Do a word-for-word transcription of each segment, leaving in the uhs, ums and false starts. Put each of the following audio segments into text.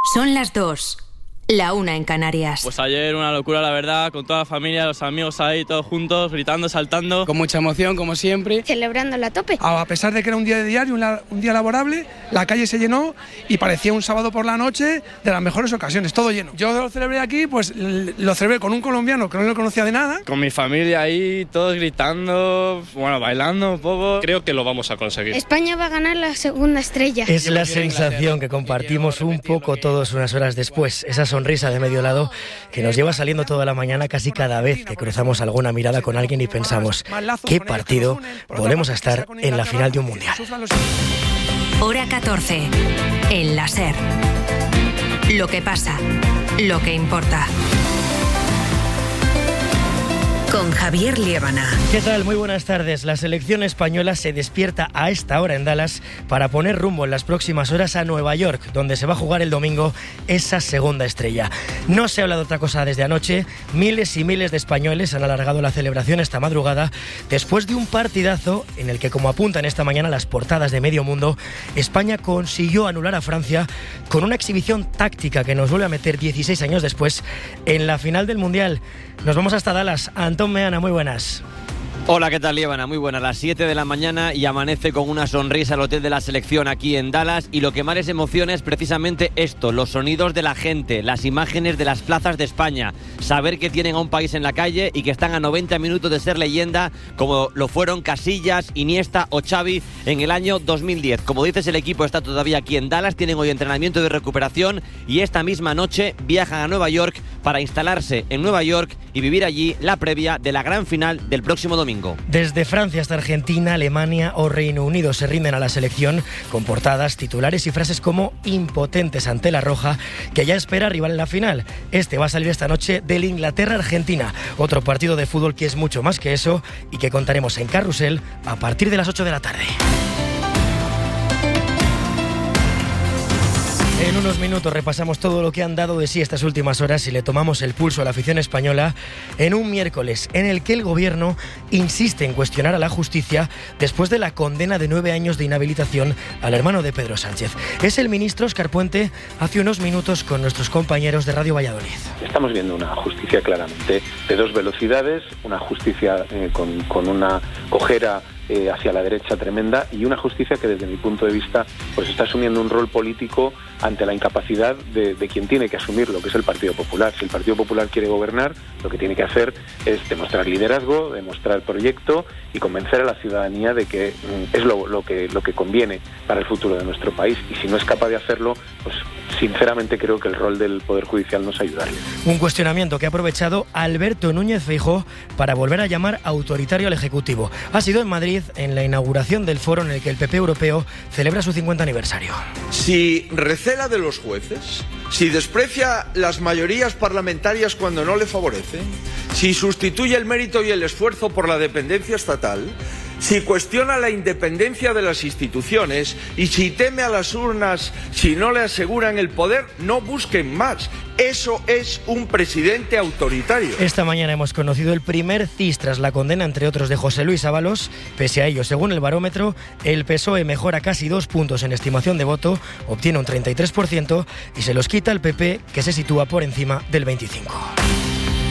Son las dos, la una en Canarias. Pues ayer una locura, la verdad, con toda la familia, los amigos ahí, todos juntos, gritando, saltando. Con mucha emoción, como siempre. Celebrando a tope. A pesar de que era un día de diario, un, la, un día laborable, la calle se llenó y parecía un sábado por la noche de las mejores ocasiones, todo lleno. Yo lo celebré aquí, pues lo celebré con un colombiano que no lo conocía de nada. Con mi familia ahí, todos gritando, bueno, bailando un poco. Creo que lo vamos a conseguir. España va a ganar la segunda estrella. Es la sensación que compartimos un poco todos unas horas después. Esa sonrisa de medio lado que nos lleva saliendo toda la mañana casi cada vez que cruzamos alguna mirada con alguien y pensamos qué partido volvemos a estar en la final de un mundial. Hora catorce, en la SER. Lo que pasa, lo que importa. Con Javier Liébana. ¿Qué tal? Muy buenas tardes. La selección española se despierta a esta hora en Dallas para poner rumbo en las próximas horas a Nueva York, donde se va a jugar el domingo esa segunda estrella. No se habla de otra cosa desde anoche. Miles y miles de españoles han alargado la celebración esta madrugada después de un partidazo en el que, como apuntan esta mañana las portadas de medio mundo, España consiguió anular a Francia con una exhibición táctica que nos vuelve a meter dieciséis años después en la final del Mundial. Nos vamos hasta Dallas. Antón Meana, muy buenas. Hola, ¿qué tal, Liébana? Muy buena, a las siete de la mañana y amanece con una sonrisa el hotel de la selección aquí en Dallas, y lo que más les emociona es precisamente esto, los sonidos de la gente, las imágenes de las plazas de España, saber que tienen a un país en la calle y que están a noventa minutos de ser leyenda, como lo fueron Casillas, Iniesta o Xavi en el año dos mil diez. Como dices, el equipo está todavía aquí en Dallas, tienen hoy entrenamiento de recuperación y esta misma noche viajan a Nueva York para instalarse en Nueva York y vivir allí la previa de la gran final del próximo domingo. Desde Francia hasta Argentina, Alemania o Reino Unido se rinden a la selección con portadas, titulares y frases como impotentes ante la roja, que ya espera rival en la final. Este va a salir esta noche del Inglaterra-Argentina, otro partido de fútbol que es mucho más que eso y que contaremos en Carrusel a partir de las ocho de la tarde. En unos minutos repasamos todo lo que han dado de sí estas últimas horas y le tomamos el pulso a la afición española en un miércoles en el que el gobierno insiste en cuestionar a la justicia después de la condena de nueve años de inhabilitación al hermano de Pedro Sánchez. Es el ministro Óscar Puente hace unos minutos con nuestros compañeros de Radio Valladolid. Estamos viendo una justicia claramente de dos velocidades, una justicia eh, con, con una cojera eh, hacia la derecha tremenda, y una justicia que desde mi punto de vista pues está asumiendo un rol político ante la incapacidad de, de quien tiene que asumirlo, que es el Partido Popular. Si el Partido Popular quiere gobernar, lo que tiene que hacer es demostrar liderazgo, demostrar proyecto y convencer a la ciudadanía de que mm, es lo, lo, que, lo que conviene para el futuro de nuestro país. Y si no es capaz de hacerlo, pues sinceramente creo que el rol del Poder Judicial nos ayudaría. Un cuestionamiento que ha aprovechado Alberto Núñez Feijóo para volver a llamar autoritario al Ejecutivo. Ha sido en Madrid, en la inauguración del foro en el que el P P europeo celebra su cincuenta aniversario. Si recela de los jueces, si desprecia las mayorías parlamentarias cuando no le favorecen, si sustituye el mérito y el esfuerzo por la dependencia estatal, si cuestiona la independencia de las instituciones y si teme a las urnas si no le aseguran el poder, no busquen más. Eso es un presidente autoritario. Esta mañana hemos conocido el primer C I S tras la condena, entre otros, de José Luis Ábalos. Pese a ello, según el barómetro, el P S O E mejora casi dos puntos en estimación de voto, obtiene un treinta y tres por ciento y se los quita el P P, que se sitúa por encima del veinticinco por ciento.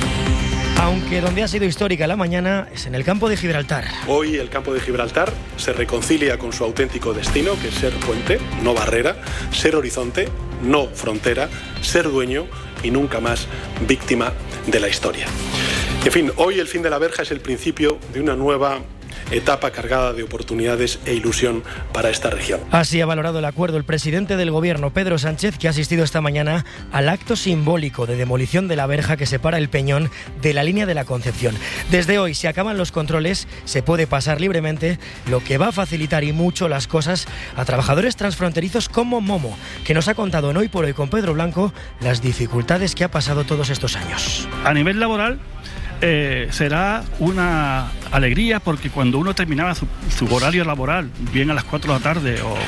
Aunque donde ha sido histórica la mañana es en el campo de Gibraltar. Hoy el campo de Gibraltar se reconcilia con su auténtico destino, que es ser puente, no barrera, ser horizonte, no frontera, ser dueño y nunca más víctima de la historia. En fin, hoy el fin de la verja es el principio de una nueva etapa cargada de oportunidades e ilusión para esta región. Así ha valorado el acuerdo el presidente del gobierno, Pedro Sánchez, que ha asistido esta mañana al acto simbólico de demolición de la verja que separa el Peñón de la línea de la Concepción. Desde hoy, si acaban los controles, se puede pasar libremente, lo que va a facilitar y mucho las cosas a trabajadores transfronterizos como Momo, que nos ha contado en Hoy por Hoy con Pedro Blanco las dificultades que ha pasado todos estos años. A nivel laboral, Eh, será una alegría, porque cuando uno terminaba su, su horario laboral, bien a las cuatro de la tarde o,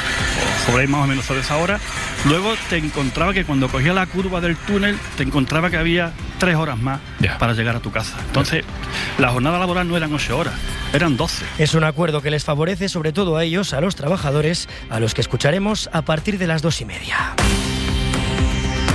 o sobre ahí más o menos sobre esa hora, luego te encontraba que cuando cogía la curva del túnel, te encontraba que había tres horas más yeah. para llegar a tu casa. Entonces, yeah. la jornada laboral no eran ocho horas, eran doce. Es un acuerdo que les favorece sobre todo a ellos, a los trabajadores, a los que escucharemos a partir de las dos y media.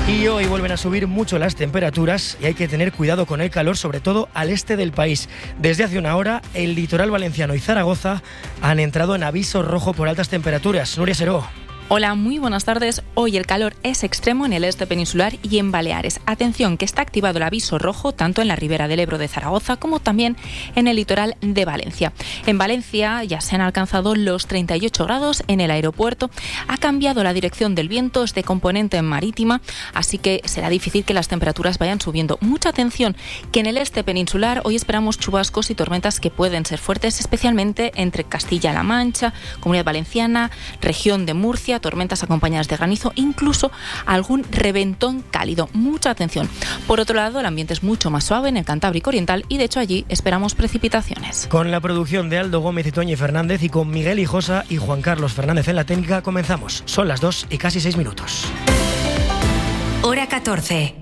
Y hoy vuelven a subir mucho las temperaturas y hay que tener cuidado con el calor, sobre todo al este del país. Desde hace una hora, el litoral valenciano y Zaragoza han entrado en aviso rojo por altas temperaturas. Nuria Seró. Hola, muy buenas tardes. Hoy el calor es extremo en el este peninsular y en Baleares. Atención, que está activado el aviso rojo tanto en la ribera del Ebro de Zaragoza como también en el litoral de Valencia. En Valencia ya se han alcanzado los treinta y ocho grados en el aeropuerto. Ha cambiado la dirección del viento, es de componente marítima, así que será difícil que las temperaturas vayan subiendo. Mucha atención, que en el este peninsular hoy esperamos chubascos y tormentas que pueden ser fuertes, especialmente entre Castilla-La Mancha, Comunidad Valenciana, región de Murcia, tormentas acompañadas de granizo, incluso algún reventón cálido. Mucha atención. Por otro lado, el ambiente es mucho más suave en el Cantábrico Oriental y de hecho allí esperamos precipitaciones. Con la producción de Aldo Gómez y Toñi Fernández y con Miguel Hijosa y Juan Carlos Fernández en la técnica, comenzamos. Son las dos y casi seis minutos. Hora catorce.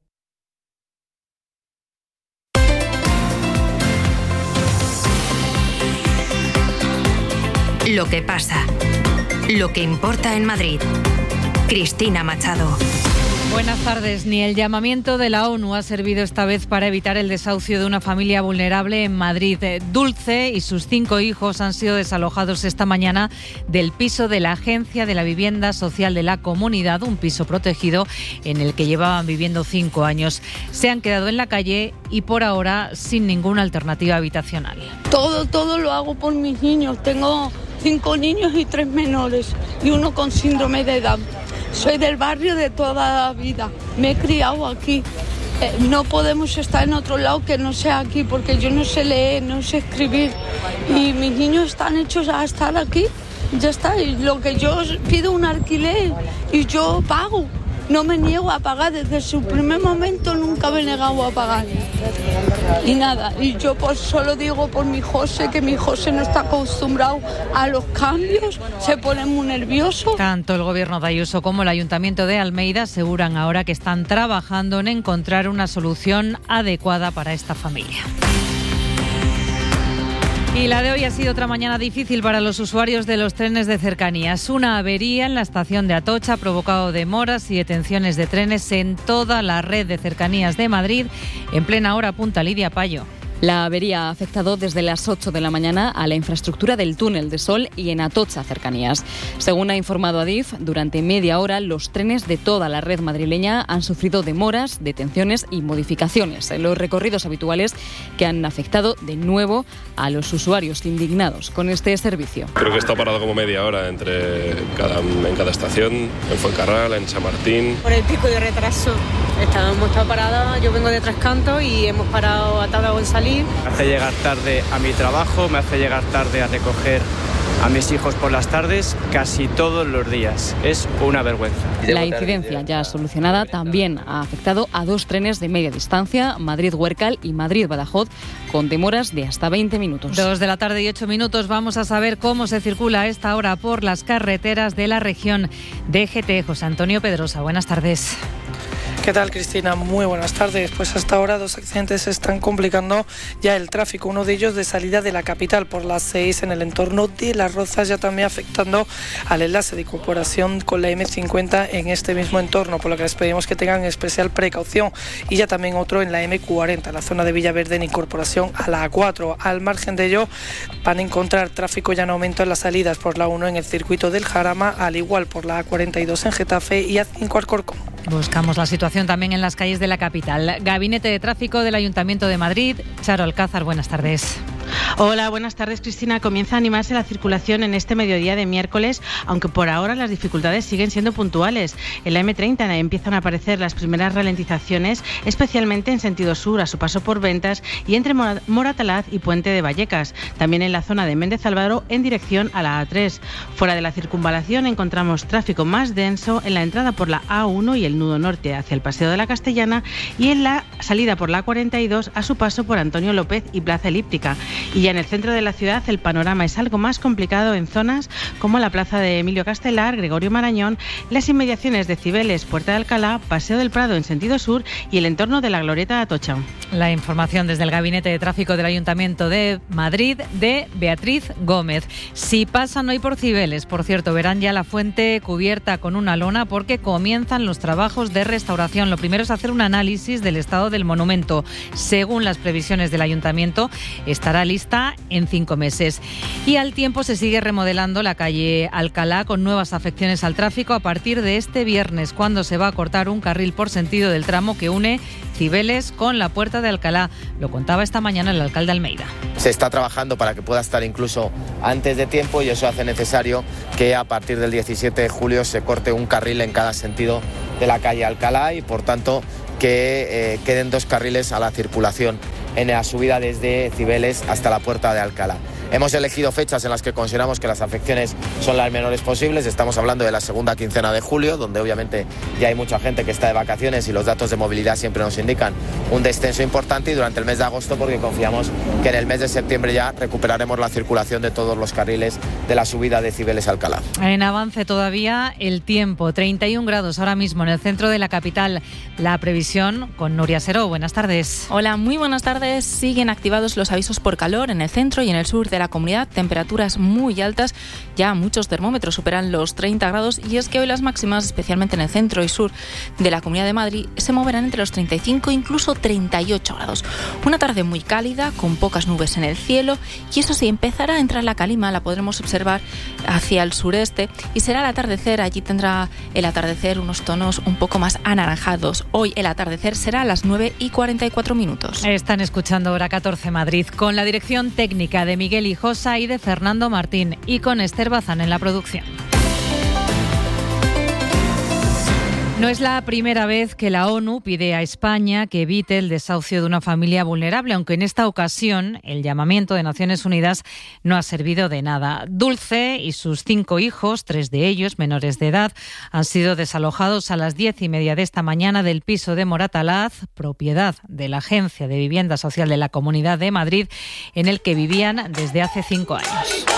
Lo que pasa. Lo que importa en Madrid. Cristina Machado. Buenas tardes. Ni el llamamiento de la ONU ha servido esta vez para evitar el desahucio de una familia vulnerable en Madrid. Dulce y sus cinco hijos han sido desalojados esta mañana del piso de la Agencia de la Vivienda Social de la Comunidad, un piso protegido en el que llevaban viviendo cinco años. Se han quedado en la calle y por ahora sin ninguna alternativa habitacional. Todo, todo lo hago por mis niños. Tengo cinco niños y tres menores y uno con síndrome de Down. Soy del barrio de toda la vida, me he criado aquí. Eh, no podemos estar en otro lado que no sea aquí, porque yo no sé leer, no sé escribir y mis niños están hechos a estar aquí. Ya está, y lo que yo pido un alquiler y yo pago. No me niego a pagar, desde su primer momento nunca me he negado a pagar. Y nada, y yo pues solo digo por mi José, que mi José no está acostumbrado a los cambios, se pone muy nervioso. Tanto el gobierno de Ayuso como el Ayuntamiento de Almeida aseguran ahora que están trabajando en encontrar una solución adecuada para esta familia. Y la de hoy ha sido otra mañana difícil para los usuarios de los trenes de cercanías. Una avería en la estación de Atocha ha provocado demoras y detenciones de trenes en toda la red de cercanías de Madrid. En plena hora punta, Lidia Payo. La avería ha afectado desde las ocho de la mañana a la infraestructura del túnel de Sol y en Atocha cercanías. Según ha informado Adif, durante media hora los trenes de toda la red madrileña han sufrido demoras, detenciones y modificaciones en los recorridos habituales que han afectado de nuevo a los usuarios indignados con este servicio. Creo que está parado como media hora entre cada, en cada estación, en Fuencarral, en San Martín. Por el pico de retraso. Estamos, hemos estado paradas, yo vengo de Tres Cantos y hemos parado a tarde en salir. Me hace llegar tarde a mi trabajo, me hace llegar tarde a recoger a mis hijos por las tardes, casi todos los días. Es una vergüenza. La incidencia ya solucionada también ha afectado a dos trenes de media distancia, Madrid-Huércal y Madrid-Badajoz, con demoras de hasta veinte minutos. Dos de la tarde y ocho minutos. Vamos a saber cómo se circula a esta hora por las carreteras de la región. D G T, José Antonio Pedrosa, buenas tardes. ¿Qué tal, Cristina? Muy buenas tardes. Pues hasta ahora dos accidentes están complicando ya el tráfico. Uno de ellos de salida de la capital por las seis en el entorno de Las Rozas, ya también afectando al enlace de incorporación con la eme cincuenta en este mismo entorno, por lo que les pedimos que tengan especial precaución. Y ya también otro en la eme cuarenta, en la zona de Villaverde, en incorporación a la A cuatro. Al margen de ello, van a encontrar tráfico ya en aumento en las salidas por la uno en el circuito del Jarama, al igual por la A cuarenta y dos en Getafe y A cinco Alcorcón. Buscamos la situación también en las calles de la capital. Gabinete de Tráfico del Ayuntamiento de Madrid. Charo Alcázar, buenas tardes. Hola, buenas tardes, Cristina. Comienza a animarse la circulación en este mediodía de miércoles, aunque por ahora las dificultades siguen siendo puntuales. En la eme treinta empiezan a aparecer las primeras ralentizaciones, especialmente en sentido sur, a su paso por Ventas y entre Moratalaz y Puente de Vallecas. También en la zona de Méndez Álvaro en dirección a la A tres. Fuera de la circunvalación encontramos tráfico más denso en la entrada por la A uno y el nudo norte hacia el Paseo de la Castellana y en la salida por la A cuarenta y dos a su paso por Antonio López y Plaza Elíptica. Y ya en el centro de la ciudad el panorama es algo más complicado en zonas como la plaza de Emilio Castelar, Gregorio Marañón, las inmediaciones de Cibeles, Puerta de Alcalá, Paseo del Prado en sentido sur y el entorno de la Glorieta de Atocha. La información desde el Gabinete de Tráfico del Ayuntamiento de Madrid de Beatriz Gómez. Si pasan hoy por Cibeles, por cierto, verán ya la fuente cubierta con una lona porque comienzan los trabajos de restauración. Lo primero es hacer un análisis del estado del monumento. Según las previsiones del Ayuntamiento, estará lista en cinco meses. Y al tiempo se sigue remodelando la calle Alcalá con nuevas afecciones al tráfico a partir de este viernes, cuando se va a cortar un carril por sentido del tramo que une Cibeles con la Puerta de Alcalá. Lo contaba esta mañana el alcalde Almeida. Se está trabajando para que pueda estar incluso antes de tiempo y eso hace necesario que a partir del diecisiete de julio se corte un carril en cada sentido de la calle Alcalá y por tanto que eh, queden dos carriles a la circulación en la subida desde Cibeles hasta la Puerta de Alcalá. Hemos elegido fechas en las que consideramos que las afecciones son las menores posibles. Estamos hablando de la segunda quincena de julio, donde obviamente ya hay mucha gente que está de vacaciones y los datos de movilidad siempre nos indican un descenso importante, y durante el mes de agosto porque confiamos que en el mes de septiembre ya recuperaremos la circulación de todos los carriles de la subida de Cibeles a Alcalá. En avance todavía el tiempo, treinta y un grados ahora mismo en el centro de la capital. La previsión con Nuria Seró. Buenas tardes. Hola, muy buenas tardes. Siguen activados los avisos por calor en el centro y en el sur de la comunidad, temperaturas muy altas, ya muchos termómetros superan los treinta grados, y es que hoy las máximas, especialmente en el centro y sur de la Comunidad de Madrid, se moverán entre los treinta y cinco e incluso treinta y ocho grados. Una tarde muy cálida, con pocas nubes en el cielo, y eso sí, empezará a entrar la calima, la podremos observar hacia el sureste, y será el atardecer, allí tendrá el atardecer unos tonos un poco más anaranjados. Hoy el atardecer será a las nueve y cuarenta y cuatro minutos. Están escuchando Hora catorce Madrid, con la dirección técnica de Miguel Hijosa y de Fernando Martín, y con Esther Bazán en la producción. No es la primera vez que la ONU pide a España que evite el desahucio de una familia vulnerable, aunque en esta ocasión el llamamiento de Naciones Unidas no ha servido de nada. Dulce y sus cinco hijos, tres de ellos menores de edad, han sido desalojados a las diez y media de esta mañana del piso de Moratalaz, propiedad de la Agencia de Vivienda Social de la Comunidad de Madrid, en el que vivían desde hace cinco años.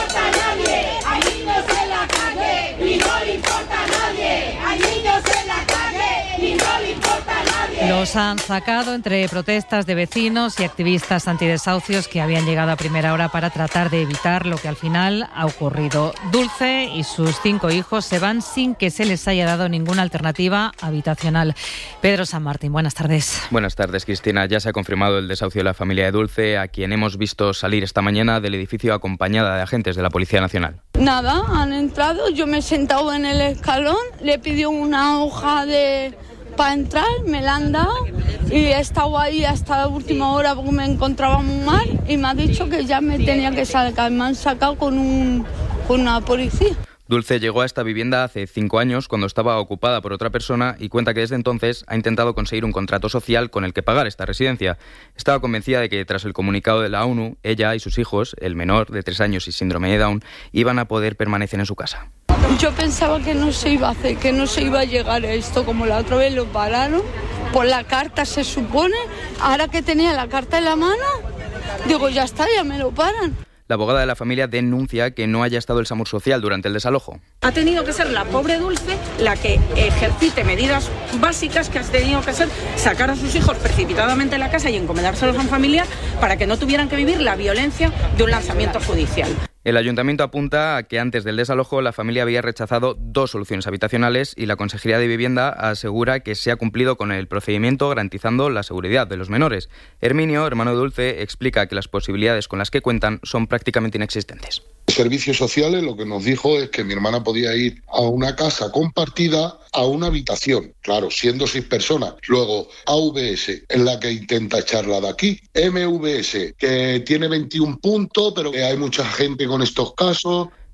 Los han sacado entre protestas de vecinos y activistas antidesahucios que habían llegado a primera hora para tratar de evitar lo que al final ha ocurrido. Dulce y sus cinco hijos se van sin que se les haya dado ninguna alternativa habitacional. Pedro San Martín, buenas tardes. Buenas tardes, Cristina. Ya se ha confirmado el desahucio de la familia de Dulce, a quien hemos visto salir esta mañana del edificio acompañada de agentes de la Policía Nacional. Nada, han entrado, yo me he sentado en el escalón, le pidió una hoja de... para entrar, me la han dado y he estado ahí hasta la última hora porque me encontraba muy mal y me ha dicho que ya me tenía que sacar. Me han sacado con, un, con una policía. Dulce llegó a esta vivienda hace cinco años cuando estaba ocupada por otra persona y cuenta que desde entonces ha intentado conseguir un contrato social con el que pagar esta residencia. Estaba convencida de que tras el comunicado de la ONU, ella y sus hijos, el menor de tres años y síndrome de Down, iban a poder permanecer en su casa. Yo pensaba que no se iba a hacer, que no se iba a llegar a esto, como la otra vez lo pararon, por la carta se supone, ahora que tenía la carta en la mano, digo ya está, ya me lo paran. La abogada de la familia denuncia que no haya estado el SAMUR social durante el desalojo. Ha tenido que ser la pobre Dulce la que ejercite medidas básicas que ha tenido que hacer sacar a sus hijos precipitadamente de la casa y encomendárselos a un familiar para que no tuvieran que vivir la violencia de un lanzamiento judicial. El ayuntamiento apunta a que antes del desalojo la familia había rechazado dos soluciones habitacionales y la Consejería de Vivienda asegura que se ha cumplido con el procedimiento garantizando la seguridad de los menores. Herminio, hermano de Dulce, explica que las posibilidades con las que cuentan son prácticamente inexistentes. Servicios sociales lo que nos dijo es que mi hermana podía ir a una casa compartida a una habitación, claro, siendo seis personas. Luego A V S, en la que intenta echarla de aquí. M V S, que tiene veintiún puntos, pero que hay mucha gente con estos casos.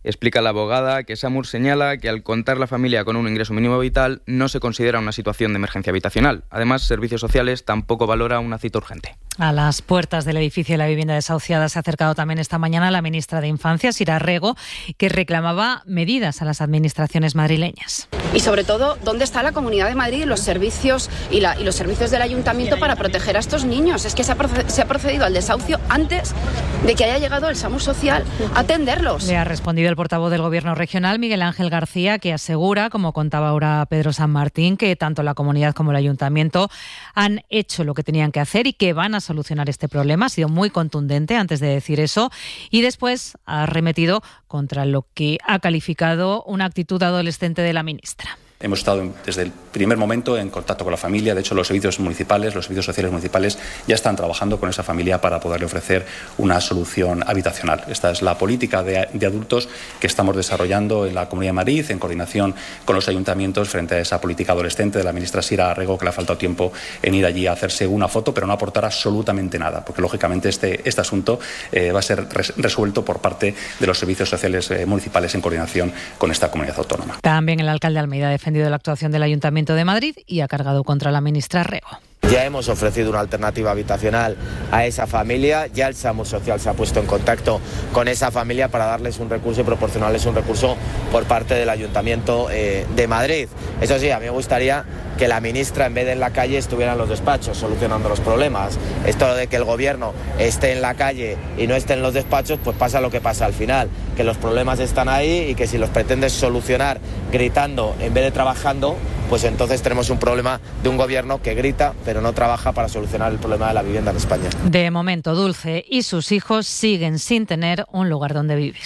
Explica la abogada que Samur señala que al contar la familia con un ingreso mínimo vital no se considera una situación de emergencia habitacional. Además, Servicios Sociales tampoco valora una cita urgente. A las puertas del edificio de la vivienda desahuciada se ha acercado también esta mañana la ministra de Infancia, Sira Rego, que reclamaba medidas a las administraciones madrileñas. Y sobre todo, ¿dónde está la Comunidad de Madrid y los servicios y, la, y los servicios del ayuntamiento para proteger a estos niños? Es que se ha, proced- se ha procedido al desahucio antes de que haya llegado el SAMUR Social a atenderlos. Le ha respondido el portavoz del Gobierno regional, Miguel Ángel García, que asegura, como contaba ahora Pedro San Martín, que tanto la comunidad como el ayuntamiento han hecho lo que tenían que hacer y que van a solucionar este problema. Ha sido muy contundente antes de decir eso y después ha arremetido contra lo que ha calificado una actitud adolescente de la ministra. Hemos estado desde el primer momento en contacto con la familia. De hecho, los servicios municipales, los servicios sociales municipales ya están trabajando con esa familia para poderle ofrecer una solución habitacional. Esta es la política de, de adultos que estamos desarrollando en la Comunidad de Madrid en coordinación con los ayuntamientos frente a esa política adolescente de la ministra Sira Rego, que le ha faltado tiempo en ir allí a hacerse una foto, pero no aportar absolutamente nada, porque lógicamente este, este asunto eh, va a ser res, resuelto por parte de los servicios sociales eh, municipales en coordinación con esta comunidad autónoma. También el alcalde de Almeida ha defendido la actuación del Ayuntamiento de Madrid y ha cargado contra la ministra Rego. Ya hemos ofrecido una alternativa habitacional a esa familia, ya el SAMUR Social se ha puesto en contacto con esa familia para darles un recurso y proporcionarles un recurso por parte del Ayuntamiento eh, de Madrid. Eso sí, a mí me gustaría que la ministra, en vez de en la calle, estuviera en los despachos solucionando los problemas. Esto de que el gobierno esté en la calle y no esté en los despachos, pues pasa lo que pasa al final, que los problemas están ahí y que si los pretendes solucionar gritando en vez de trabajando, pues entonces tenemos un problema de un gobierno que grita pero no trabaja para solucionar el problema de la vivienda en España. De momento, Dulce y sus hijos siguen sin tener un lugar donde vivir.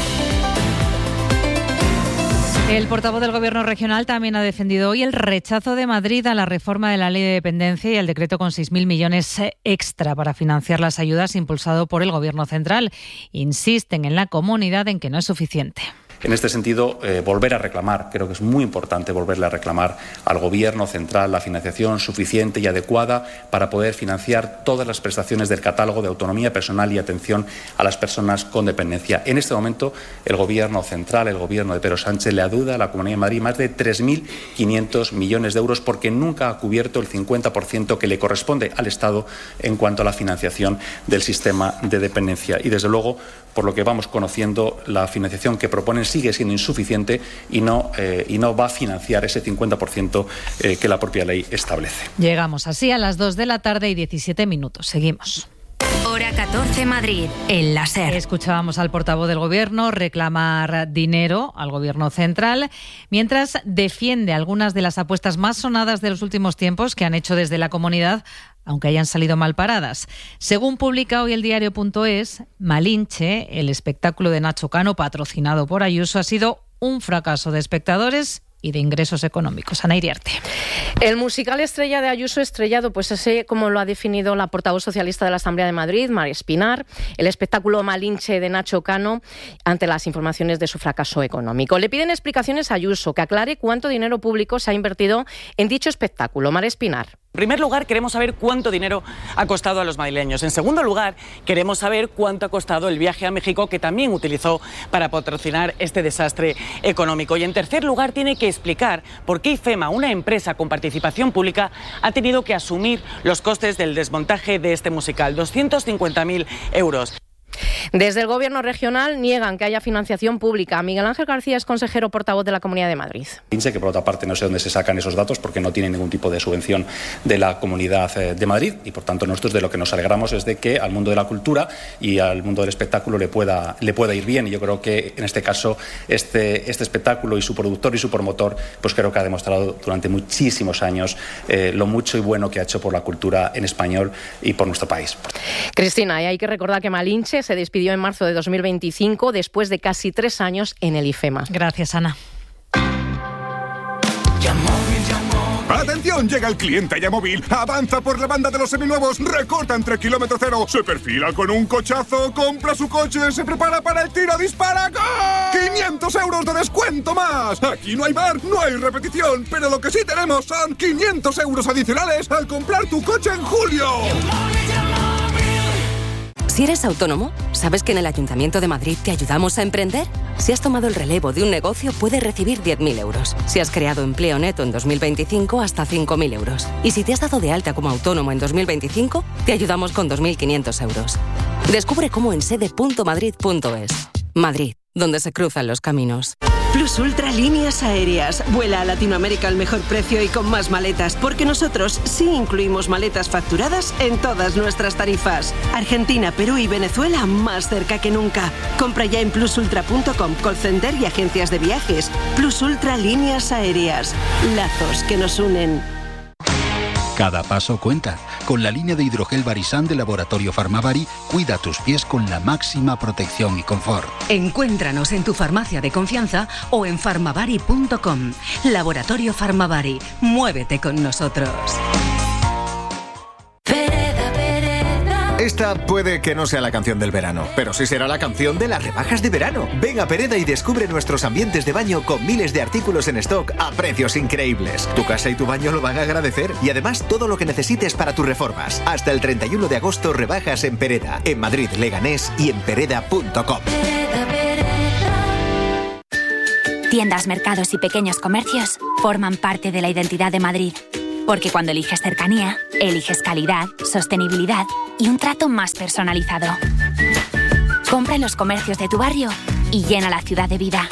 El portavoz del Gobierno regional también ha defendido hoy el rechazo de Madrid a la reforma de la Ley de Dependencia y al decreto con seis mil millones extra para financiar las ayudas impulsado por el Gobierno central. Insisten en la comunidad en que no es suficiente. En este sentido, eh, volver a reclamar, creo que es muy importante volverle a reclamar al Gobierno central la financiación suficiente y adecuada para poder financiar todas las prestaciones del catálogo de autonomía personal y atención a las personas con dependencia. En este momento, el Gobierno central, el Gobierno de Pedro Sánchez, le adeuda a la Comunidad de Madrid más de tres mil quinientos millones de euros porque nunca ha cubierto el cincuenta por ciento que le corresponde al Estado en cuanto a la financiación del sistema de dependencia. Y, desde luego, por lo que vamos conociendo, la financiación que proponen sigue siendo insuficiente y no, eh, y no va a financiar ese cincuenta por ciento eh, que la propia ley establece. Llegamos así a las dos de la tarde y diecisiete minutos. Seguimos. Hora catorce Madrid, en la SER. Escuchábamos al portavoz del Gobierno reclamar dinero al Gobierno central, mientras defiende algunas de las apuestas más sonadas de los últimos tiempos que han hecho desde la comunidad, aunque hayan salido mal paradas. Según publica hoy el diario punto es, Malinche, el espectáculo de Nacho Cano patrocinado por Ayuso, ha sido un fracaso de espectadores y de ingresos económicos. Ana Iriarte. El musical estrella de Ayuso estrellado, pues ese como lo ha definido la portavoz socialista de la Asamblea de Madrid, María Espinar, el espectáculo Malinche de Nacho Cano ante las informaciones de su fracaso económico. Le piden explicaciones a Ayuso, que aclare cuánto dinero público se ha invertido en dicho espectáculo. María Espinar. En primer lugar, queremos saber cuánto dinero ha costado a los madrileños. En segundo lugar, queremos saber cuánto ha costado el viaje a México, que también utilizó para patrocinar este desastre económico. Y en tercer lugar, tiene que explicar por qué IFEMA, una empresa con participación pública, ha tenido que asumir los costes del desmontaje de este musical, doscientos cincuenta mil euros. Desde el Gobierno regional niegan que haya financiación pública. Miguel Ángel García es consejero portavoz de la Comunidad de Madrid. Que por otra parte no sé dónde se sacan esos datos porque no tienen ningún tipo de subvención de la Comunidad de Madrid y por tanto nosotros de lo que nos alegramos es de que al mundo de la cultura y al mundo del espectáculo le pueda, le pueda ir bien y yo creo que en este caso este, este espectáculo y su productor y su promotor pues creo que ha demostrado durante muchísimos años eh, lo mucho y bueno que ha hecho por la cultura en español y por nuestro país. Cristina, y hay que recordar que Malinche se despidió en marzo de dos mil veinticinco después de casi tres años en el IFEMA. Gracias, Ana. ¡Atención! Llega el cliente a Yamóvil, avanza por la banda de los seminuevos, recorta entre kilómetro cero, se perfila con un cochazo, compra su coche, se prepara para el tiro, dispara, ¡gol! ¡quinientos euros de descuento más! Aquí no hay bar, no hay repetición, pero lo que sí tenemos son quinientos euros adicionales al comprar tu coche en julio. Si eres autónomo, ¿sabes que en el Ayuntamiento de Madrid te ayudamos a emprender? Si has tomado el relevo de un negocio, puedes recibir diez mil euros. Si has creado empleo neto en dos mil veinticinco, hasta cinco mil euros. Y si te has dado de alta como autónomo en dos mil veinticinco, te ayudamos con dos mil quinientos euros. Descubre cómo en sede punto madrid punto es. Madrid, donde se cruzan los caminos. Plus Ultra Líneas Aéreas. Vuela a Latinoamérica al mejor precio y con más maletas, porque nosotros sí incluimos maletas facturadas en todas nuestras tarifas. Argentina, Perú y Venezuela más cerca que nunca. Compra ya en plus ultra punto com, call center y agencias de viajes. Plus Ultra Líneas Aéreas. Lazos que nos unen. Cada paso cuenta. Con la línea de hidrogel Barisan de Laboratorio Farmavari, cuida tus pies con la máxima protección y confort. Encuéntranos en tu farmacia de confianza o en farmavari punto com. Laboratorio Farmavari. Muévete con nosotros. Esta puede que no sea la canción del verano, pero sí será la canción de las rebajas de verano. Ven a Pereda y descubre nuestros ambientes de baño con miles de artículos en stock a precios increíbles. Tu casa y tu baño lo van a agradecer y además todo lo que necesites para tus reformas. Hasta el treinta y uno de agosto rebajas en Pereda, en Madrid, Leganés y en pereda punto com. Tiendas, mercados y pequeños comercios forman parte de la identidad de Madrid. Porque cuando eliges cercanía, eliges calidad, sostenibilidad y un trato más personalizado. Compra en los comercios de tu barrio y llena la ciudad de vida.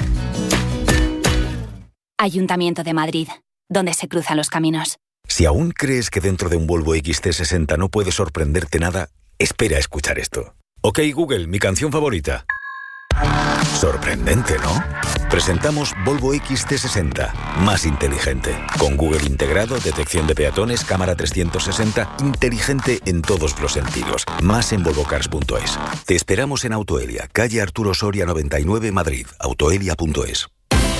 Ayuntamiento de Madrid, donde se cruzan los caminos. Si aún crees que dentro de un Volvo X C sesenta no puede sorprenderte nada, espera a escuchar esto. Ok, Google, mi canción favorita. Sorprendente, ¿no? Presentamos Volvo X C sesenta, más inteligente. Con Google integrado, detección de peatones, cámara trescientos sesenta, inteligente en todos los sentidos. Más en volvo cars punto es. Te esperamos en Autoelia, calle Arturo Soria noventa y nueve, Madrid. autoelia punto es.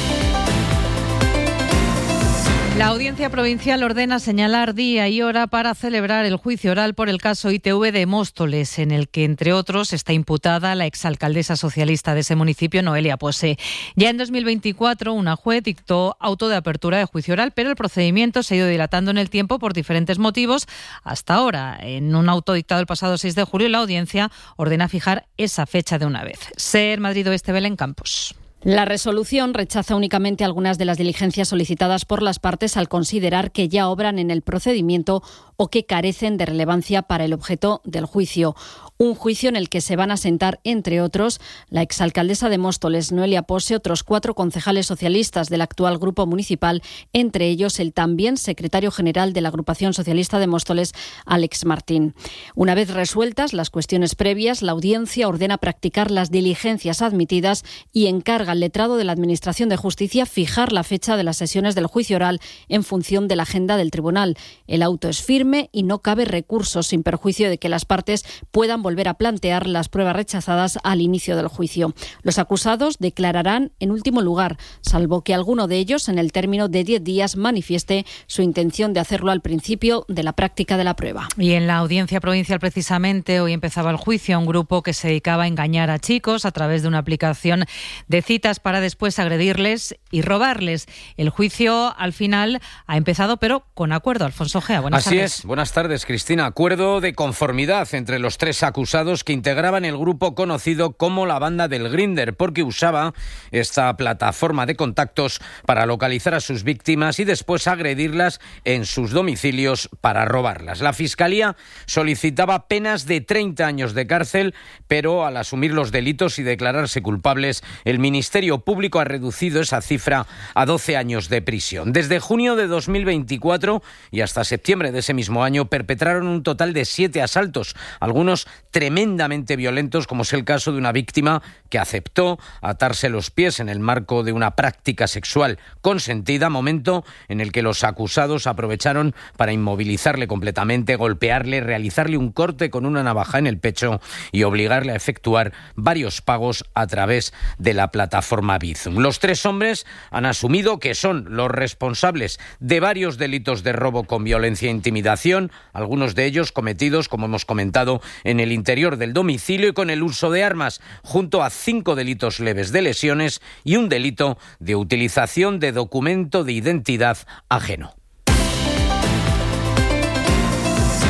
La Audiencia Provincial ordena señalar día y hora para celebrar el juicio oral por el caso I T V de Móstoles, en el que, entre otros, está imputada la exalcaldesa socialista de ese municipio, Noelia Pose. Ya en dos mil veinticuatro, una juez dictó auto de apertura de juicio oral, pero el procedimiento se ha ido dilatando en el tiempo por diferentes motivos. Hasta ahora, en un auto dictado el pasado seis de julio, la Audiencia ordena fijar esa fecha de una vez. SER Madrid Oeste, Belén Campos. La resolución rechaza únicamente algunas de las diligencias solicitadas por las partes al considerar que ya obran en el procedimiento o que carecen de relevancia para el objeto del juicio. Un juicio en el que se van a sentar, entre otros, la exalcaldesa de Móstoles, Noelia Pose, otros cuatro concejales socialistas del actual grupo municipal, entre ellos el también secretario general de la agrupación socialista de Móstoles, Alex Martín. Una vez resueltas las cuestiones previas, la audiencia ordena practicar las diligencias admitidas y encarga al letrado de la Administración de Justicia fijar la fecha de las sesiones del juicio oral en función de la agenda del tribunal. El auto es firme y no cabe recurso, sin perjuicio de que las partes puedan volver a plantear las pruebas rechazadas al inicio del juicio. Los acusados declararán en último lugar, salvo que alguno de ellos, en el término de diez días, manifieste su intención de hacerlo al principio de la práctica de la prueba. Y en la Audiencia Provincial, precisamente, hoy empezaba el juicio a un grupo que se dedicaba a engañar a chicos a través de una aplicación de citas para después agredirles y robarles. El juicio, al final, ha empezado, pero con acuerdo. Alfonso Gea, buenas Así tardes. es. Buenas tardes, Cristina. Acuerdo de conformidad entre los tres acusados que integraban el grupo conocido como la banda del Grindr, porque usaba esta plataforma de contactos para localizar a sus víctimas y después agredirlas en sus domicilios para robarlas. La Fiscalía solicitaba penas de treinta años de cárcel, pero al asumir los delitos y declararse culpables, el Ministerio Público ha reducido esa cifra a doce años de prisión. Desde junio de dos mil veinticuatro y hasta septiembre de ese mismo año perpetraron un total de siete asaltos, algunos tremendamente violentos, como es el caso de una víctima que aceptó atarse los pies en el marco de una práctica sexual consentida, momento en el que los acusados aprovecharon para inmovilizarle completamente, golpearle, realizarle un corte con una navaja en el pecho y obligarle a efectuar varios pagos a través de la plataforma Bizum. Los tres hombres han asumido que son los responsables de varios delitos de robo con violencia e intimidación, algunos de ellos cometidos, como hemos comentado, en el interior del domicilio y con el uso de armas, junto a cinco delitos leves de lesiones y un delito de utilización de documento de identidad ajeno.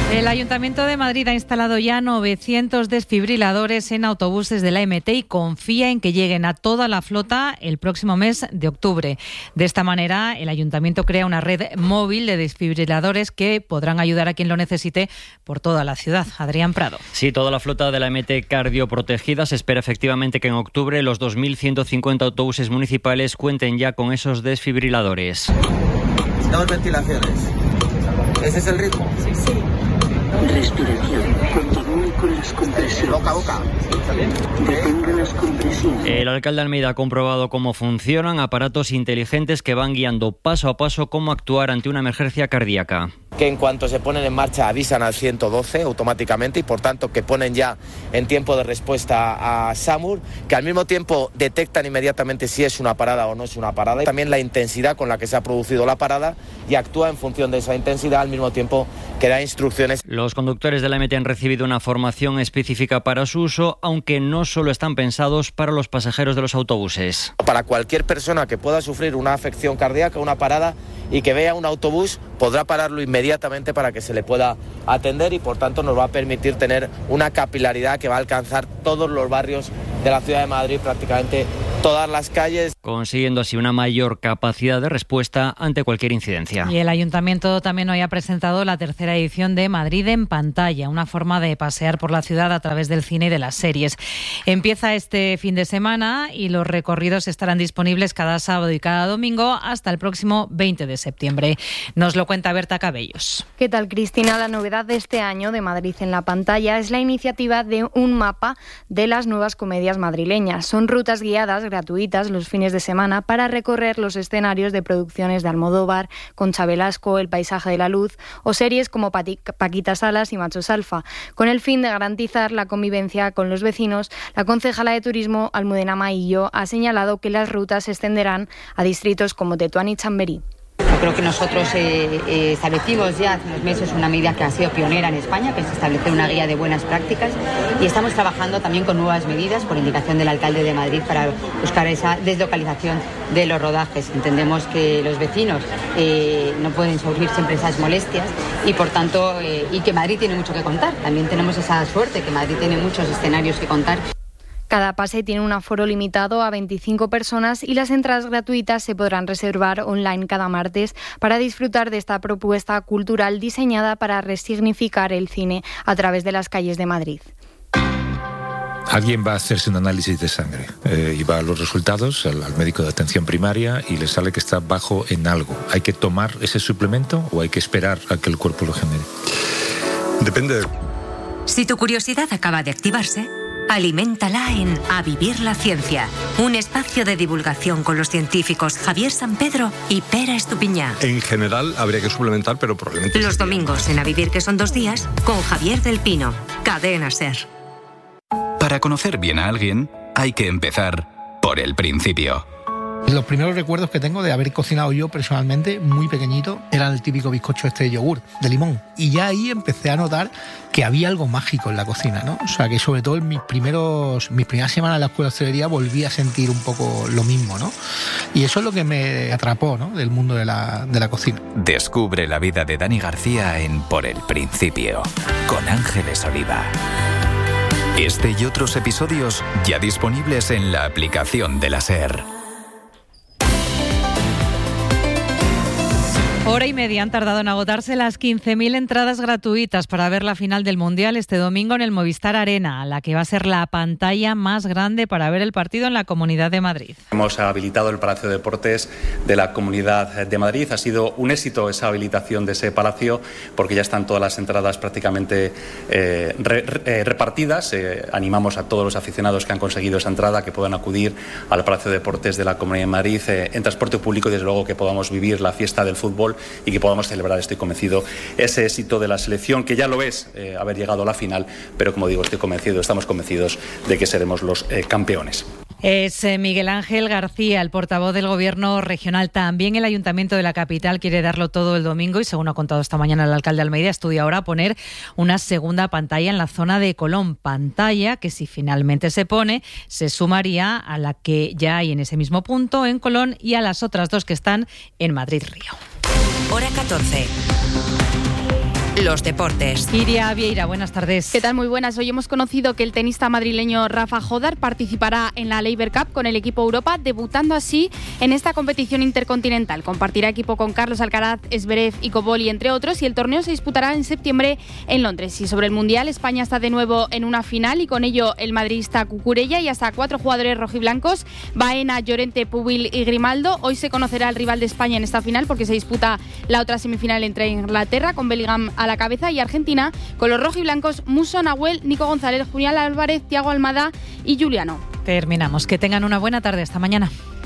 El Ayuntamiento de Madrid ha instalado ya novecientos desfibriladores en autobuses de la M T y confía en que lleguen a toda la flota el próximo mes de octubre. De esta manera, el Ayuntamiento crea una red móvil de desfibriladores que podrán ayudar a quien lo necesite por toda la ciudad. Adrián Prado. Sí, toda la flota de la M T cardioprotegida se espera efectivamente que en octubre los dos mil ciento cincuenta autobuses municipales cuenten ya con esos desfibriladores. Dos ventilaciones. ¿Ese es el ritmo? Sí, sí. Respiración. Continúe con las compresiones. Boca a boca. Detenga las compresiones. El alcalde Almeida ha comprobado cómo funcionan aparatos inteligentes que van guiando paso a paso cómo actuar ante una emergencia cardíaca. Que en cuanto se ponen en marcha avisan al ciento doce automáticamente y por tanto que ponen ya en tiempo de respuesta a SAMUR, que al mismo tiempo detectan inmediatamente si es una parada o no es una parada y también la intensidad con la que se ha producido la parada y actúa en función de esa intensidad al mismo tiempo que da instrucciones. Los conductores de la M T han recibido una formación específica para su uso, aunque no solo están pensados para los pasajeros de los autobuses. Para cualquier persona que pueda sufrir una afección cardíaca, una parada y que vea un autobús, podrá pararlo inmediatamente para que se le pueda atender y por tanto nos va a permitir tener una capilaridad que va a alcanzar todos los barrios de la ciudad de Madrid, prácticamente todas las calles, consiguiendo así una mayor capacidad de respuesta ante cualquier incidencia. Y el Ayuntamiento también hoy ha presentado la tercera edición de Madrid en pantalla, una forma de pasear por la ciudad a través del cine y de las series. Empieza este fin de semana y los recorridos estarán disponibles cada sábado y cada domingo hasta el próximo veinte de septiembre. Nos lo cuenta Berta Cabellos. ¿Qué tal, Cristina? La novedad de este año de Madrid en la pantalla es la iniciativa de un mapa de las nuevas comedias madrileñas. Son rutas guiadas gratuitas los fines de semana para recorrer los escenarios de producciones de Almodóvar, Concha Velasco, El paisaje de la luz o series como Pati- Paquita Salas y Machos Alfa. Con el fin de garantizar la convivencia con los vecinos, la concejala de Turismo, Almudena Maillo, ha señalado que las rutas se extenderán a distritos como Tetuán y Chamberí. Yo creo que nosotros eh, eh, establecimos ya hace unos meses una medida que ha sido pionera en España, que es establecer una guía de buenas prácticas, y estamos trabajando también con nuevas medidas por indicación del alcalde de Madrid para buscar esa deslocalización de los rodajes. Entendemos que los vecinos eh, no pueden sufrir siempre esas molestias y por tanto eh, y que Madrid tiene mucho que contar. También tenemos esa suerte que Madrid tiene muchos escenarios que contar. Cada pase tiene un aforo limitado a veinticinco personas y las entradas gratuitas se podrán reservar online cada martes para disfrutar de esta propuesta cultural diseñada para resignificar el cine a través de las calles de Madrid. Alguien va a hacerse un análisis de sangre eh, y va a los resultados al, al médico de atención primaria y le sale que está bajo en algo. ¿Hay que tomar ese suplemento o hay que esperar a que el cuerpo lo genere? Depende. Si tu curiosidad acaba de activarse, aliméntala en A Vivir la Ciencia, un espacio de divulgación con los científicos Javier Sampedro y Pera Estupiñá. En general habría que suplementar, pero probablemente... Los domingos en A Vivir, que son dos días, con Javier del Pino, Cadena SER. Para conocer bien a alguien, hay que empezar por el principio. Los primeros recuerdos que tengo de haber cocinado yo personalmente, muy pequeñito, era el típico bizcocho este de yogur, de limón. Y ya ahí empecé a notar que había algo mágico en la cocina, ¿no? O sea, que sobre todo en mis primeros, mis primeras semanas en la escuela de hostelería volví a sentir un poco lo mismo, ¿no? Y eso es lo que me atrapó, ¿no?, del mundo de la, de la cocina. Descubre la vida de Dani García en Por el Principio, con Ángeles Oliva. Este y otros episodios ya disponibles en la aplicación de la SER. Hora y media han tardado en agotarse las quince mil entradas gratuitas para ver la final del Mundial este domingo en el Movistar Arena, la que va a ser la pantalla más grande para ver el partido en la Comunidad de Madrid. Hemos habilitado el Palacio de Deportes de la Comunidad de Madrid. Ha sido un éxito esa habilitación de ese palacio porque ya están todas las entradas prácticamente eh, re, re, repartidas. Eh, animamos a todos los aficionados que han conseguido esa entrada que puedan acudir al Palacio de Deportes de la Comunidad de Madrid eh, en transporte público y desde luego que podamos vivir la fiesta del fútbol y que podamos celebrar, estoy convencido, ese éxito de la selección, que ya lo es eh, haber llegado a la final, pero como digo, estoy convencido, estamos convencidos de que seremos los eh, campeones. Es eh, Miguel Ángel García, el portavoz del Gobierno regional. También el Ayuntamiento de la capital quiere darlo todo el domingo y, según ha contado esta mañana el alcalde Almeida, estudia ahora poner una segunda pantalla en la zona de Colón. Pantalla que, si finalmente se pone, se sumaría a la que ya hay en ese mismo punto en Colón y a las otras dos que están en Madrid Río. Hora catorce. los deportes. Iria Vieira, buenas tardes. ¿Qué tal? Muy buenas. Hoy hemos conocido que el tenista madrileño Rafa Jodar participará en la Laver Cup con el equipo Europa, debutando así en esta competición intercontinental. Compartirá equipo con Carlos Alcaraz, Zverev y Cobolli, entre otros, y el torneo se disputará en septiembre en Londres. Y sobre el Mundial, España está de nuevo en una final y con ello el madridista Cucurella y hasta cuatro jugadores rojiblancos, Baena, Llorente, Pubil y Grimaldo. Hoy se conocerá el rival de España en esta final porque se disputa la otra semifinal entre Inglaterra con Bellingham a la cabeza y Argentina con los rojiblancos Musso, Nahuel, Nico González, Julián Álvarez, Thiago Almada y Juliano. Terminamos. Que tengan una buena tarde. Hasta mañana.